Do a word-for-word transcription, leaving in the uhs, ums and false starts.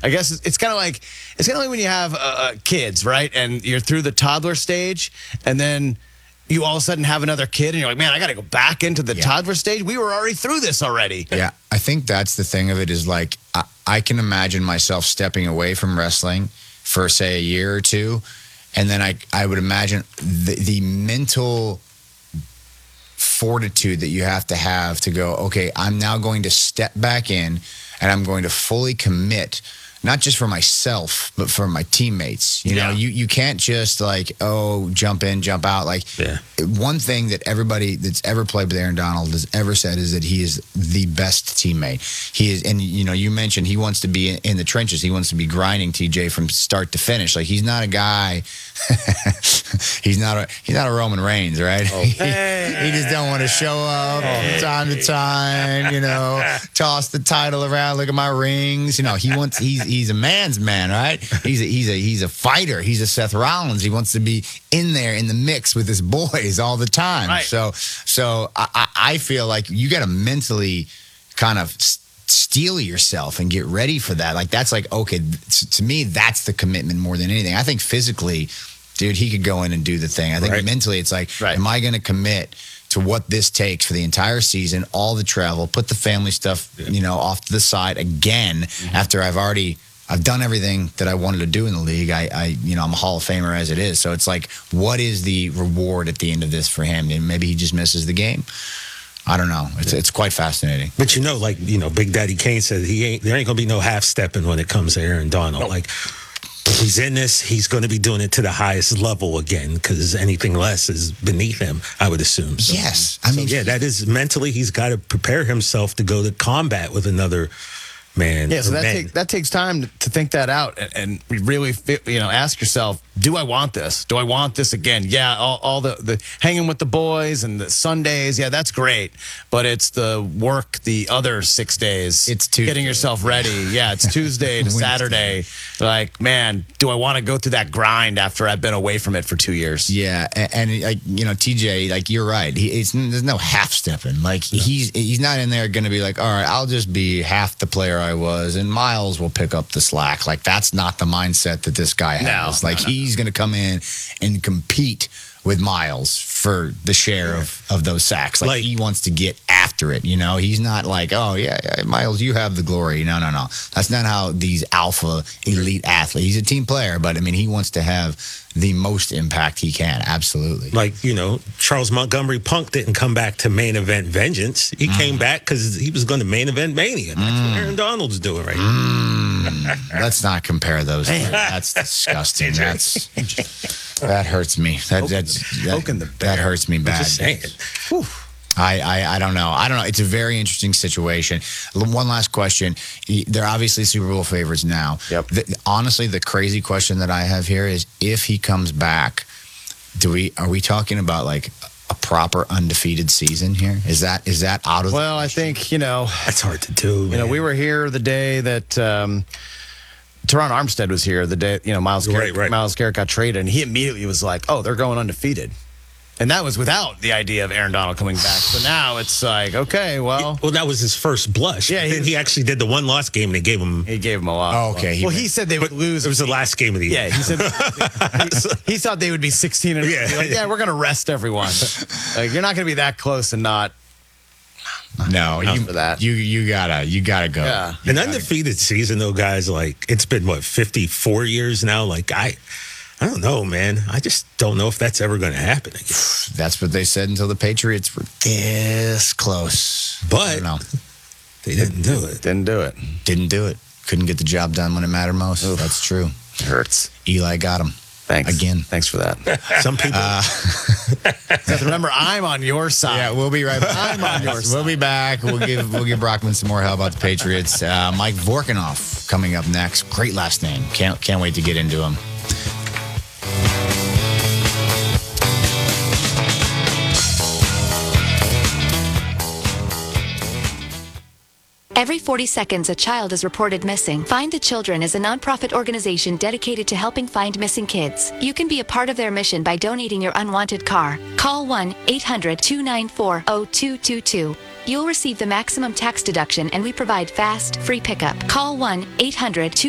I guess it's, it's kind of like it's kind of like when you have uh, uh, kids, right? And you're through the toddler stage, and then you all of a sudden have another kid, and you're like, man, I got to go back into the Yeah. toddler stage. We were already through this already. Yeah, I think that's the thing of it is like I, I can imagine myself stepping away from wrestling for say a year or two, and then I I would imagine the, the mental fortitude that you have to have to go, okay, I'm now going to step back in and I'm going to fully commit, not just for myself, but for my teammates. You know, Yeah. you, you can't just like, oh, jump in, jump out. Like Yeah. one thing that everybody that's ever played with Aaron Donald has ever said is that he is the best teammate. He is, and you know, you mentioned he wants to be in, in the trenches. He wants to be grinding T J from start to finish. Like he's not a guy. he's not a he's not a Roman Reigns, right? Oh. he, he just don't want to show up from time to time. You know, toss the title around. Look at my rings. You know, he wants. He's he's a man's man, right? He's a, he's a he's a fighter. He's a Seth Rollins. He wants to be in there in the mix with his boys all the time. Right. So so I, I I feel like you got to mentally kind of s- steel yourself and get ready for that. Like that's like okay t- to me that's the commitment more than anything. I think physically, dude, he could go in and do the thing. I think Right. mentally it's like, Right. am I going to commit to what this takes for the entire season, all the travel, put the family stuff, you know, off to the side again after I've already I've done everything that I wanted to do in the league. I, I, you know, I'm a Hall of Famer as it is. So it's like, what is the reward at the end of this for him? And maybe he just misses the game. I don't know. It's it's quite fascinating. But you know, like, you know, Big Daddy Kane said he ain't there ain't gonna be no half stepping when it comes to Aaron Donald. Like he's in this, he's gonna be doing it to the highest level again, because anything less is beneath him, I would assume. So, Yes. I mean, so, yeah, that is mentally he's gotta prepare himself to go to combat with another man. Yeah, so or that, men. take, that takes time to think that out and, and really, fi- you know, ask yourself, do I want this? Do I want this again? Yeah, all, all the, the hanging with the boys and the Sundays, yeah, that's great. But it's the work the other six days. It's Tuesday. Getting yourself ready. Yeah, it's Tuesday to Wednesday. Saturday. Like, man, do I want to go through that grind after I've been away from it for two years? Yeah, and, and like you know, T J, like you're right. He, it's, there's no half stepping. Like he's he's not in there going to be like, all right, I'll just be half the player I was, and Miles will pick up the slack. Like that's not the mindset that this guy has. No, like no, no. he's going to come in and compete with Miles for the share of, of those sacks. Like, Like- he wants to get after it. You know, he's not like, oh yeah, yeah, Miles, you have the glory. No, no, no. That's not how these alpha elite athletes. He's a team player, but I mean, he wants to have the most impact he can. Absolutely. Like, you know, Charles Montgomery Punk didn't come back to main event vengeance. He Mm. came back because he was going to main event Mania. That's what Aaron Donald's doing right now. Mm, let's not compare those. two. That's disgusting. That's that hurts me. That that's, that, poking the that bear. hurts me bad. Just saying. I, I I don't know. I don't know. It's a very interesting situation. L- One last question. Y- They're obviously Super Bowl favorites now. Yep. The, honestly, the crazy question that I have here is if he comes back, do we are we talking about like a proper undefeated season here? Is that is that out of Well, I think, you know, That's hard to do. You know, man. we were here the day that um, Teron Armstead was here. The day, you know, Miles Garrett, Right, right. Miles Garrett got traded, and he immediately was like, "Oh, they're going undefeated," and that was without the idea of Aaron Donald coming back. So now it's like, okay, well, Well, that was his first blush. Yeah, Yeah, he then was- he actually did the one loss game and they gave him. he gave him a lot. Oh, okay, he well, went- he said they would lose. It was the last game of the year. Yeah, he said he, he thought they would be sixteen and Yeah. yeah, like, yeah, we're gonna rest everyone. Like, you're not gonna be that close and not. no? You for that. you you gotta you gotta go. Yeah. An undefeated season, though, guys. Like it's been what fifty-four years now. Like I, I don't know, man. I just don't know if that's ever going to happen again. That's what they said until the Patriots were this close. But- no, They didn't do it. Didn't do it. didn't do it. Couldn't get the job done when it mattered most. That's true. It hurts. Eli got him. Thanks Again. Thanks for that. Some people. Seth, remember, I'm on your side. Yeah, we'll be right back. I'm on your We'll be back. We'll give we'll give Brockman some more help about the Patriots. Uh, Mike Vorkanoff coming up next. Great last name. Can't can't wait to get into him. Every forty seconds, a child is reported missing. Find the Children is a nonprofit organization dedicated to helping find missing kids. You can be a part of their mission by donating your unwanted car. Call one eight hundred two nine four zero two two two. You'll receive the maximum tax deduction, and we provide fast, free pickup. Call one eight hundred two